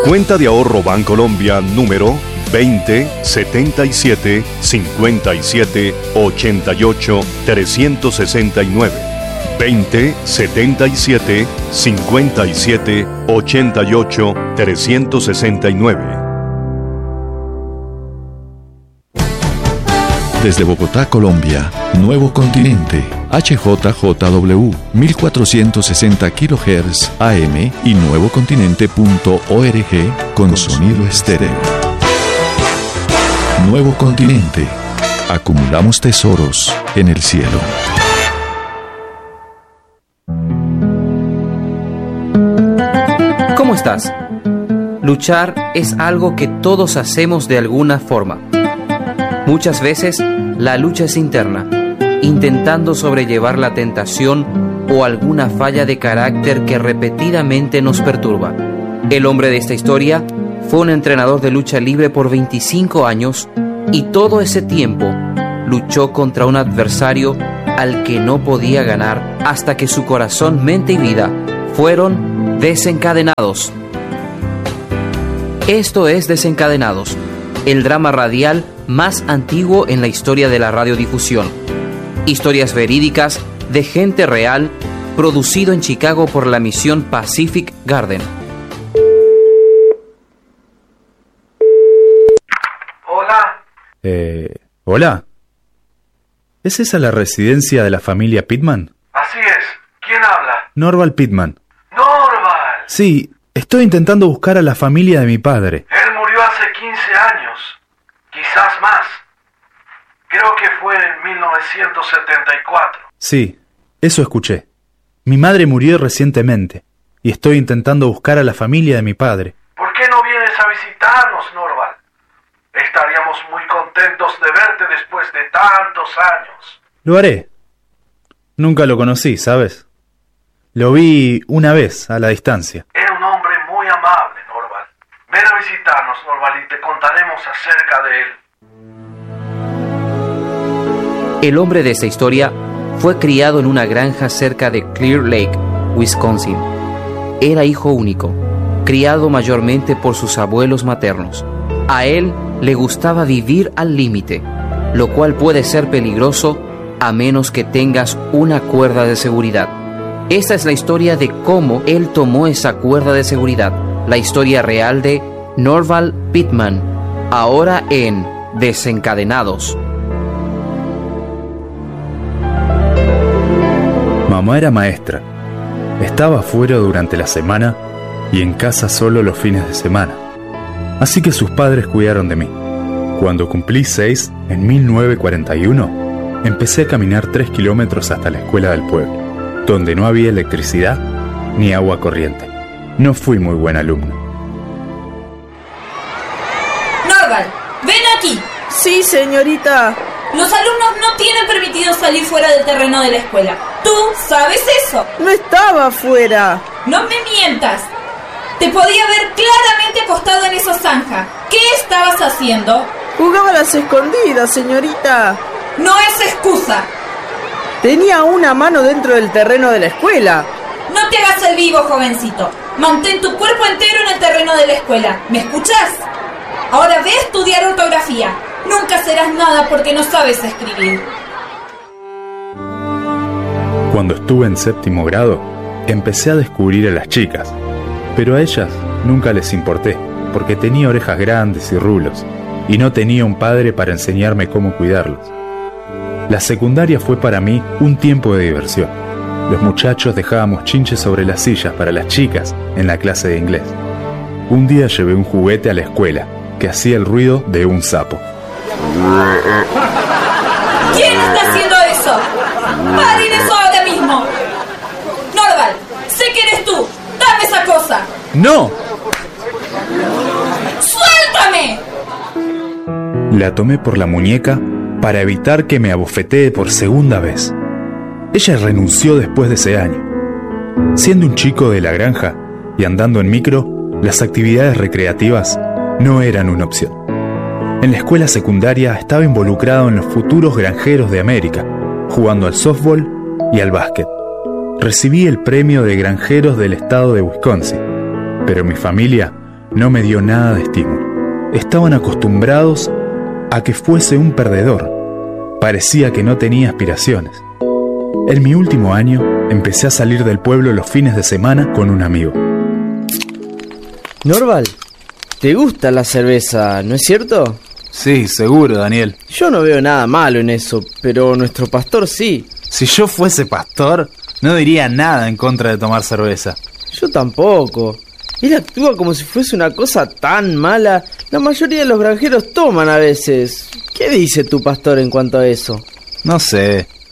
Cuenta de ahorro Bancolombia número 20 77 57 88 369. 20 77 57 88 369. Desde Bogotá, Colombia, Nuevo Continente, HJJW, 1460 kHz AM y nuevocontinente.org con sonido estéreo. Nuevo Continente. Acumulamos tesoros en el cielo. ¿Cómo estás? Luchar es algo que todos hacemos de alguna forma. Muchas veces la lucha es interna, intentando sobrellevar la tentación o alguna falla de carácter que repetidamente nos perturba. El hombre de esta historia fue un entrenador de lucha libre por 25 años y todo ese tiempo luchó contra un adversario al que no podía ganar hasta que su corazón, mente y vida fueron desencadenados. Esto es Desencadenados, el drama radial más antiguo en la historia de la radiodifusión. Historias verídicas de gente real, producido en Chicago por la misión Pacific Garden. Hola. Hola. ¿Es esa la residencia de la familia Pittman? Así es. ¿Quién habla? Norval Pittman. ¡Norval! Sí, estoy intentando buscar a la familia de mi padre. Él murió hace 15 años. Quizás más. Creo que fue en 1974. Sí, eso escuché. Mi madre murió recientemente y estoy intentando buscar a la familia de mi padre. ¿Por qué no vienes a visitarnos, Norval? Estaríamos muy contentos de verte después de tantos años. Lo haré. Nunca lo conocí, ¿sabes? Lo vi una vez a la distancia. Era un hombre muy amable, Norval. Ven a visitarnos, Norval, y te contaremos acerca de él. El hombre de esta historia fue criado en una granja cerca de Clear Lake, Wisconsin. Era hijo único, criado mayormente por sus abuelos maternos. A él le gustaba vivir al límite, lo cual puede ser peligroso a menos que tengas una cuerda de seguridad. Esta es la historia de cómo él tomó esa cuerda de seguridad, la historia real de Norval Pittman, ahora en Desencadenados. Mamá era maestra. Estaba afuera durante la semana y en casa solo los fines de semana. Así que sus padres cuidaron de mí. Cuando cumplí 6, en 1941, empecé a caminar 3 kilómetros hasta la escuela del pueblo, donde no había electricidad ni agua corriente. No fui muy buen alumno. Norval, ven aquí. Sí, señorita. Los alumnos no tienen permitido salir fuera del terreno de la escuela. ¿Tú sabes eso? No estaba afuera. No me mientas. Te podía ver claramente acostado en esa zanja. ¿Qué estabas haciendo? Jugaba a las escondidas, señorita. No es excusa. Tenía una mano dentro del terreno de la escuela. No te hagas el vivo, jovencito. Mantén tu cuerpo entero en el terreno de la escuela. ¿Me escuchas? Ahora ve a estudiar ortografía. Nunca serás nada porque no sabes escribir. Cuando estuve en 7º grado, empecé a descubrir a las chicas, pero a ellas nunca les importé, porque tenía orejas grandes y rulos, y no tenía un padre para enseñarme cómo cuidarlos. La secundaria fue para mí un tiempo de diversión. Los muchachos dejábamos chinches sobre las sillas para las chicas en la clase de inglés. Un día llevé un juguete a la escuela que hacía el ruido de un sapo. ¿Quién está haciendo eso? ¡Paren eso ahora mismo! Norval, sé que eres tú. ¡Dame esa cosa! ¡No! ¡Suéltame! La tomé por la muñeca para evitar que me abofetee por segunda vez. Ella renunció después de ese año. Siendo un chico de la granja y andando en micro, las actividades recreativas no eran una opción. En la escuela secundaria estaba involucrado en los futuros granjeros de América, jugando al softball y al básquet. Recibí el premio de granjeros del estado de Wisconsin, pero mi familia no me dio nada de estímulo. Estaban acostumbrados a que fuese un perdedor. Parecía que no tenía aspiraciones. En mi último año, empecé a salir del pueblo los fines de semana con un amigo. Norval, ¿te gusta la cerveza, no es cierto? Sí, seguro, Daniel. Yo no veo nada malo en eso, pero nuestro pastor sí. Si yo fuese pastor, no diría nada en contra de tomar cerveza. Yo tampoco. Él actúa como si fuese una cosa tan mala. La mayoría de los granjeros toman a veces. ¿Qué dice tu pastor en cuanto a eso? No sé,